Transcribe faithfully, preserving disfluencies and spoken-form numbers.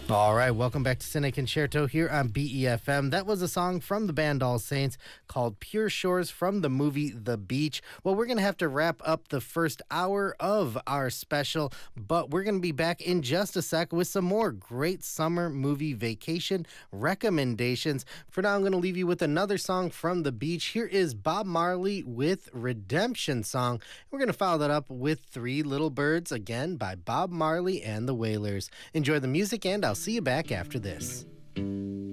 All right, welcome back to Cine Concerto here on B E F M. That was a song from the band All Saints called Pure Shores from the movie The Beach. Well, we're going to have to wrap up the first hour of our special, but we're going to be back in just a sec with some more great summer movie vacation recommendations. For now, I'm going to leave you with another song from The Beach. Here is Bob Marley with Redemption Song. We're going to follow that up with Three Little Birds, again by Bob Marley and the Wailers. Enjoy the music, and I'll see you back after this.